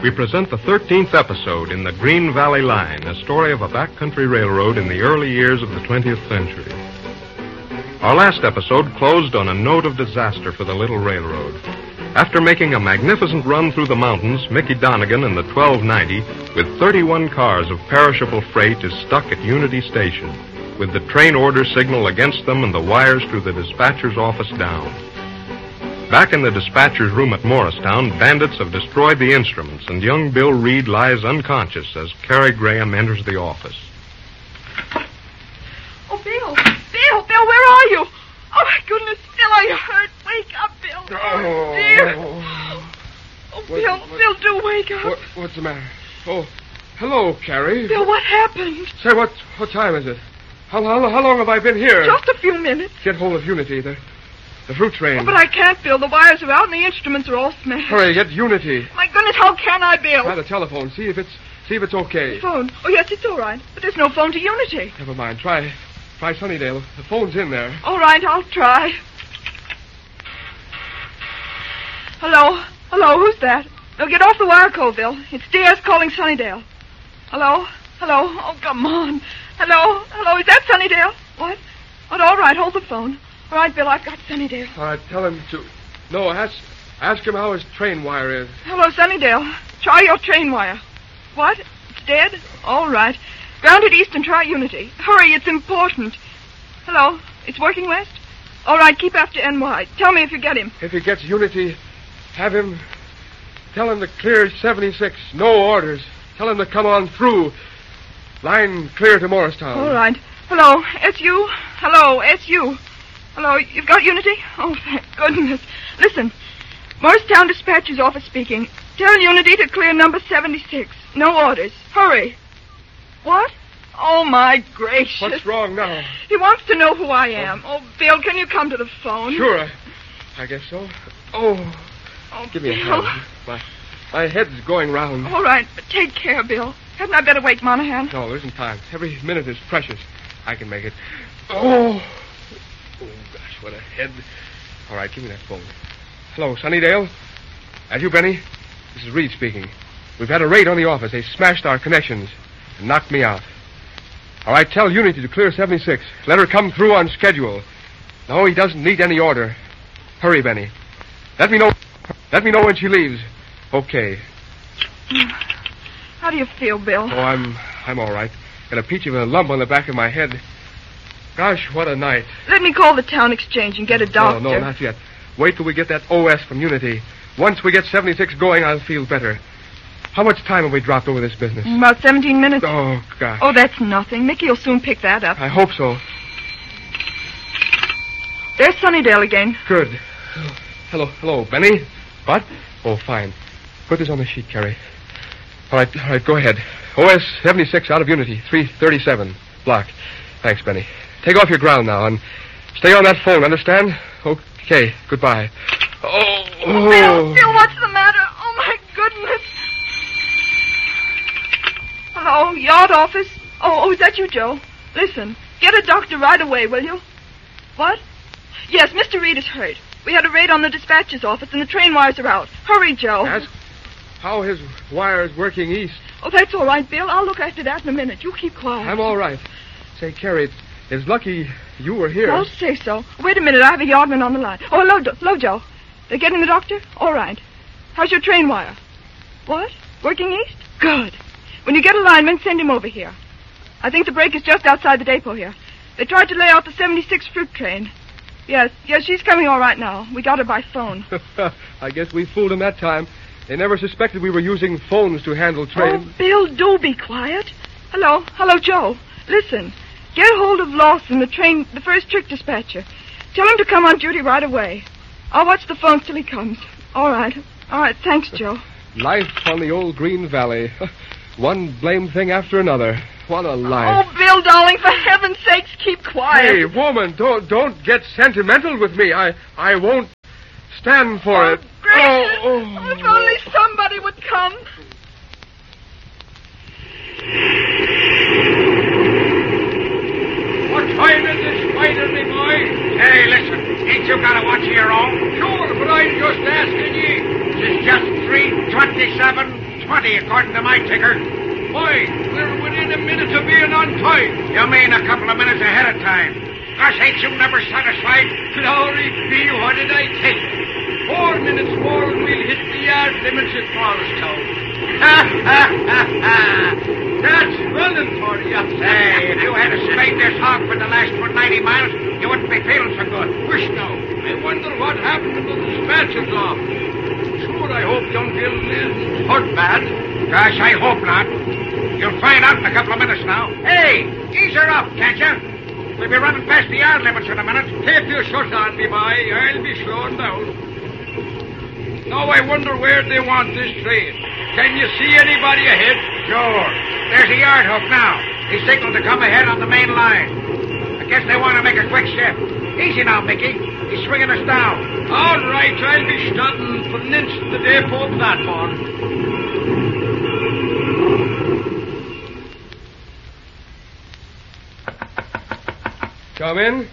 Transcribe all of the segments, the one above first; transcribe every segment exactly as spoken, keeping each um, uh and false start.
we present the thirteenth episode in the Green Valley Line, a story of a backcountry railroad in the early years of the twentieth century. Our last episode closed on a note of disaster for the little railroad. After making a magnificent run through the mountains, Mickey Donegan and the twelve ninety, with thirty-one cars of perishable freight, is stuck at Unity Station, with the train order signal against them and the wires to the dispatcher's office down. Back in the dispatcher's room at Morristown, bandits have destroyed the instruments, and young Bill Reed lies unconscious as Carrie Graham enters the office. Oh, Bill! Bill! Bill, where are you? Oh, my goodness, Bill, are you hurt? Wake up, Bill. Oh, dear. Oh, Bill, what, what, Bill, do wake up. What, what's the matter? Oh, hello, Carrie. Bill, what happened? Say, what what time is it? How, how, how long have I been here? Just a few minutes. Get hold of Unity, the, the fruit train. Oh, but I can't, Bill. The wires are out and the instruments are all smashed. Hurry, get Unity. My goodness, how can I, Bill? Try the telephone. See if it's see if it's okay. The phone? Oh, yes, it's all right. But there's no phone to Unity. Never mind. Try, try Sunnydale. The phone's in there. All right, I'll try. Hello? Hello, who's that? No, get off the wire, Colville. It's D S calling Sunnydale. Hello? Hello? Oh, come on. Hello? Hello, is that Sunnydale? What? Oh, all right, hold the phone. All right, Bill, I've got Sunnydale. All right, tell him to... No, ask, ask him how his train wire is. Hello, Sunnydale. Try your train wire. What? It's dead? All right. Ground it east and try Unity. Hurry, it's important. Hello? It's working west? All right, keep after N Y. Tell me if you get him. If he gets Unity, have him... Tell him to clear seventy-six. No orders. Tell him to come on through. Line clear to Morristown. All right. Hello, S U. Hello, S U. Hello, you've got Unity? Oh, thank goodness. Listen, Morristown Dispatcher's office speaking. Tell Unity to clear number seventy-six. No orders. Hurry. What? Oh, my gracious. What's wrong now? He wants to know who I am. Oh, oh Bill, can you come to the phone? Sure, I, I guess so. Oh, oh give me Bill. a hand. My, my head's going round. All right, but take care, Bill. Hadn't I better wake Monahan? No, there isn't time. Every minute is precious. I can make it. Oh. Oh, gosh, what a head. All right, give me that phone. Hello, Sunnydale? That you, Benny? This is Reed speaking. We've had a raid on the office. They smashed our connections and knocked me out. All right, tell Unity to clear seventy-six. Let her come through on schedule. No, he doesn't need any order. Hurry, Benny. Let me know. Let me know when she leaves. Okay. How do you feel, Bill? Oh, I'm I'm all right. Got a peach of a lump on the back of my head. Gosh, what a night. Let me call the town exchange and get a doctor. No, no, not yet. Wait till we get that O S from Unity. Once we get seventy-six going, I'll feel better. How much time have we dropped over this business? About seventeen minutes. Oh, gosh. Oh, that's nothing. Mickey will soon pick that up. I hope so. There's Sunnydale again. Good. Hello, hello, Benny. What? Oh, fine. Put this on the sheet, Carrie. All right, all right, go ahead. O S seventy-six out of Unity, three thirty-seven. Block. Thanks, Benny. Take off your ground now and stay on that phone, understand? Okay, goodbye. Oh, oh. Bill, Bill, what's the matter? Oh, my goodness. Hello, yard office. Oh, oh, is that you, Joe? Listen, get a doctor right away, will you? What? Yes, Mister Reed is hurt. We had a raid on the dispatcher's office, and the train wires are out. Hurry, Joe. Ask how his wire's working east. Oh, that's all right, Bill. I'll look after that in a minute. You keep quiet. I'm all right. Say, Carrie, it's, it's lucky you were here. I'll say so. Wait a minute. I have a yardman on the line. Oh, hello, hello, Joe. They're getting the doctor? All right. How's your train wire? What? Working east? Good. When you get a lineman, send him over here. I think the break is just outside the depot here. They tried to lay out the seventy-six fruit train. Yes, yes, she's coming all right now. We got her by phone. I guess we fooled them that time. They never suspected we were using phones to handle trains. Oh, Bill, do be quiet. Hello, hello, Joe. Listen, get hold of Lawson, the train, the first trick dispatcher. Tell him to come on duty right away. I'll watch the phone till he comes. All right, all right, thanks, Joe. Life on the old Green Valley. One blamed thing after another. What a life. Oh, Bill, darling, for heaven's sakes, keep quiet. Hey, woman, don't don't get sentimental with me. I I won't stand for oh, it. Gracious. Oh, oh. If only somebody would come. What time is this fighter, me boy? Hey, listen, ain't you got a watch of your own? Sure, but I'm just asking ye. It's just three twenty-seven twenty, according to my ticker. Why, we're within a minute of being on time. You mean a couple of minutes ahead of time? Gosh, ain't you never satisfied? Glory be, what did I take? Four minutes more and we'll hit the yard limits at Morristown. Ha, ha, ha, ha. That's running for you. Say, if you had to spade this hog for the last for ninety miles, you wouldn't be feeling so good. Wish now. I wonder what happened to the dispatcher's off. Sure, I hope young Gillen isn't hurt bad. Gosh, I hope not. You'll find out in a couple of minutes now. Hey, ease her up, can't you? We'll be running past the yard limits in a minute. Take your shut on me, boy. I'll be slowing down. Now I wonder where they want this train. Can you see anybody ahead? Sure. There's a yard hook now. He signaled to come ahead on the main line. I guess they want to make a quick shift. Easy now, Mickey. He's swinging us down. All right, I'll be starting for an inch to the depot platform. Come in.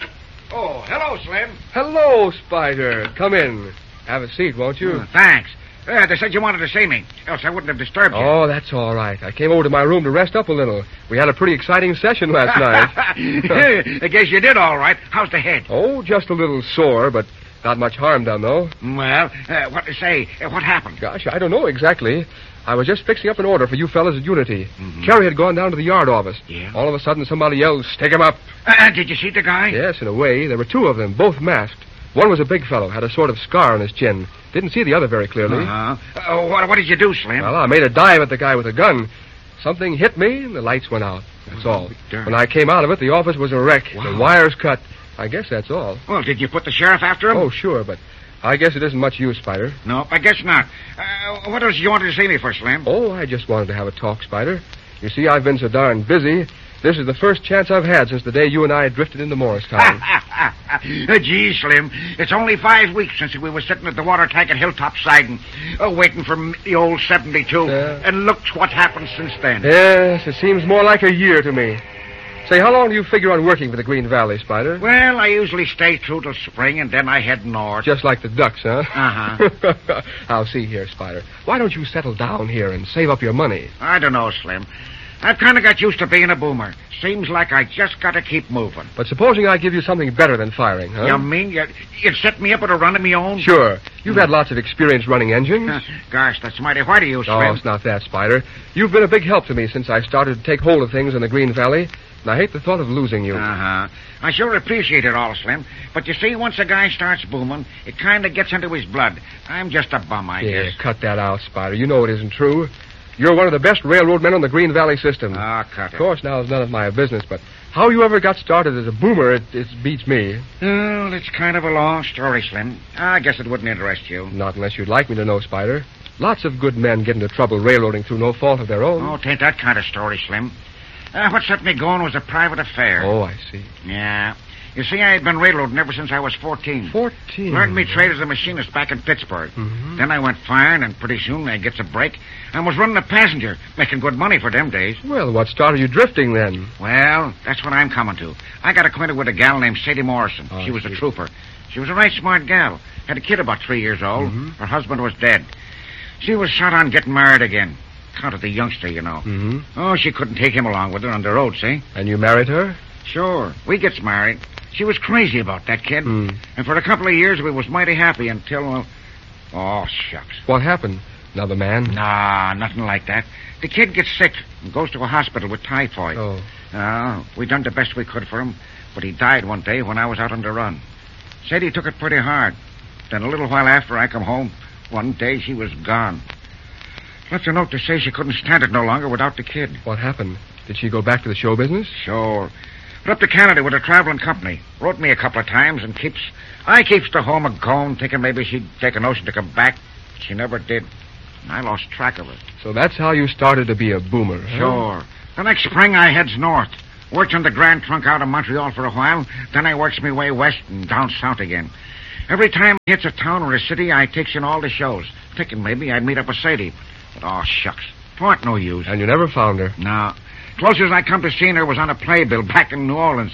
Oh, hello, Slim. Hello, Spider. Come in. Have a seat, won't you? Oh, thanks. Uh, they said you wanted to see me, else I wouldn't have disturbed you. Oh, that's all right. I came over to my room to rest up a little. We had a pretty exciting session last night. I guess you did all right. How's the head? Oh, just a little sore, but not much harm done, though. Well, uh, what to say? Uh, what happened? Gosh, I don't know exactly. I was just fixing up an order for you fellas at Unity. Mm-hmm. Cherry had gone down to the yard office. Yeah? All of a sudden, somebody yelled, "Stick him up!" Uh, did you see the guy? Yes, in a way. There were two of them, both masked. One was a big fellow, had a sort of scar on his chin. Didn't see the other very clearly. Uh-huh. Uh, what, what did you do, Slim? Well, I made a dive at the guy with a gun. Something hit me, and the lights went out. That's Oh, all. darn. When I came out of it, the office was a wreck. Wow. The wires cut. I guess that's all. Well, did you put the sheriff after him? Oh, sure, but I guess it isn't much use, Spider. No, I guess not. Uh, what else you wanted to see me for, Slim? Oh, I just wanted to have a talk, Spider. You see, I've been so darn busy. This is the first chance I've had since the day you and I drifted into Morristown. Gee, Slim, it's only five weeks since we were sitting at the water tank at Hilltop Siding, uh, waiting for the old seventy-two. Yeah. And look what happened since then. Yes, it seems more like a year to me. Say, how long do you figure on working for the Green Valley, Spider? Well, I usually stay through till spring, and then I head north. Just like the ducks, huh? Uh-huh. I'll see here, Spider. Why don't you settle down here and save up your money? I don't know, Slim. I've kind of got used to being a boomer. Seems like I just got to keep moving. But supposing I give you something better than firing, huh? You mean you, you'd set me up with a run of me own? Sure. You've had lots of experience running engines. Uh, gosh, that's mighty white of you, Slim. Oh, it's not that, Spider. You've been a big help to me since I started to take hold of things in the Green Valley, and I hate the thought of losing you. Uh-huh. I sure appreciate it all, Slim. But you see, once a guy starts booming, it kind of gets into his blood. I'm just a bum, I yeah, guess. cut that out, Spider. You know it isn't true. You're one of the best railroad men on the Green Valley system. Ah, cut Of it. course, now it's none of my business, but how you ever got started as a boomer, it, it beats me. Well, it's kind of a long story, Slim. I guess it wouldn't interest you. Not unless you'd like me to know, Spider. Lots of good men get into trouble railroading through no fault of their own. Oh, it ain't that kind of story, Slim. Uh, what set me going was a private affair. Oh, I see. Yeah. You see, I had been railroading ever since I was fourteen. Fourteen. Learned me trade as a machinist back in Pittsburgh. Mhm. Then I went firing, and pretty soon I gets a break. I was running a passenger, making good money for them days. Well, what started you drifting then? Well, that's what I'm coming to. I got acquainted with a gal named Sadie Morrison. Oh, she was a see. trooper. She was a right smart gal. Had a kid about three years old. Mhm. Her husband was dead. She was shot on getting married again. Counted the youngster, you know. Mm-hmm. Oh, she couldn't take him along with her on the road, see? And you married her? Sure. We gets married. She was crazy about that kid. Hmm. And for a couple of years, we was mighty happy until, uh, oh, shucks. What happened? Another man? Nah, nothing like that. The kid gets sick and goes to a hospital with typhoid. Oh. Uh, we done the best we could for him, but he died one day when I was out on the run. Said he took it pretty hard. Then a little while after I come home, one day she was gone. Left a note to say she couldn't stand it no longer without the kid. What happened? Did she go back to the show business? Sure. Went up to Canada with a traveling company. Wrote me a couple of times and keeps... I keeps to home a going, thinking maybe she'd take a notion to come back. She never did. And I lost track of her. So that's how you started to be a boomer, huh? Sure. The next spring I heads north. Worked on the Grand Trunk out of Montreal for a while. Then I works me way west and down south again. Every time I hits a town or a city, I takes in all the shows. Thinking maybe I'd meet up with Sadie. But, oh, shucks. Twarn't no use. And you never found her? No. Closest I come to seeing her was on a playbill back in New Orleans.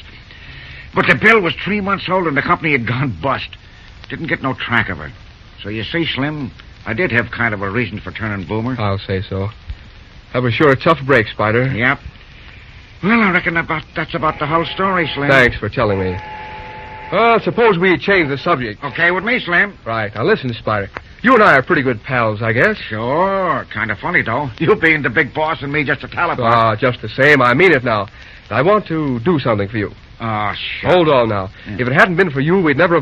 But the bill was three months old and the company had gone bust. Didn't get no track of her. So you see, Slim, I did have kind of a reason for turning Boomer. I'll say so. That was sure a tough break, Spider. Yep. Well, I reckon about that's about the whole story, Slim. Thanks for telling me. Well, suppose we change the subject. Okay with me, Slim. Right. Now, listen, Spider. You and I are pretty good pals, I guess. Sure. Kind of funny, though. You being the big boss and me just a talipot. Ah, just the same. I mean it now. I want to do something for you. Oh, sure. Hold on now. Yeah. If it hadn't been for you, we'd never have